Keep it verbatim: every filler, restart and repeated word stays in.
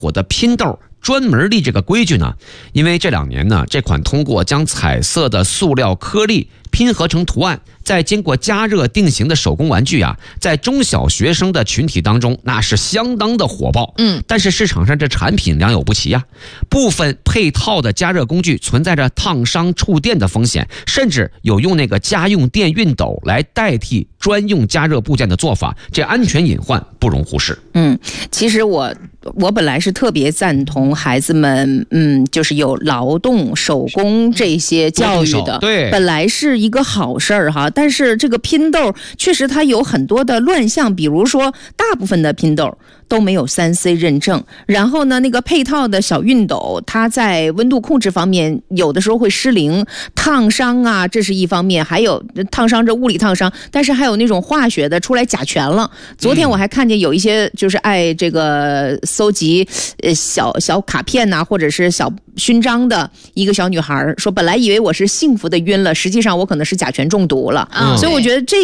我的拼豆专门立这个规矩呢？因为这两年呢，这款通过将彩色的塑料颗粒拼合成图案，再经过加热定型的手工玩具啊，在中小学生的群体当中，那是相当的火爆。 嗯， 但是市场上这产品良莠不齐呀、啊，部分配套的加热工具存在着烫伤触电的风险，甚至有用那个家用电熨斗来代替专用加热部件的做法，这安全隐患不容忽视。 嗯，其实我我本来是特别赞同孩子们，嗯，就是有劳动手工这些教育的， 对， 本来是一个好事儿哈。但是这个拼豆确实它有很多的乱象，比如说大部分的拼豆都没有 三 C 认证，然后呢，那个配套的小熨斗，它在温度控制方面有的时候会失灵，烫伤啊，这是一方面，还有烫伤这物理烫伤，但是还有那种化学的出来甲醛了。昨天我还看见有一些就是爱这个搜集呃小小卡片呐、啊，或者是小勋章的一个小女孩说，本来以为我是幸福的晕了，实际上我可能是甲醛中毒了。嗯，所以我觉得这